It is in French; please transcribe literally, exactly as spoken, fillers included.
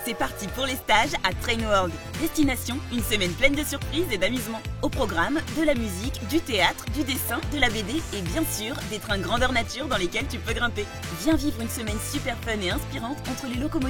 c'est parti pour les stages à Train World. Destination, une semaine pleine de surprises et d'amusement. Au programme, de la musique, du théâtre, du dessin, de la B D et bien sûr, des trains grandeur nature dans lesquels tu peux grimper. Viens vivre une semaine super fun et inspirante entre les locomotives